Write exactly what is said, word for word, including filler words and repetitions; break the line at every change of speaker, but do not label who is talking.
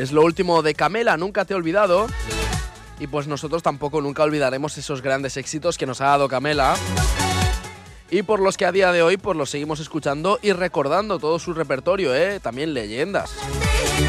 Es lo último de Camela, Nunca te he olvidado. Y pues nosotros tampoco nunca olvidaremos esos grandes éxitos que nos ha dado Camela y por los que a día de hoy pues los seguimos escuchando y recordando todo su repertorio, ¿eh? También leyendas.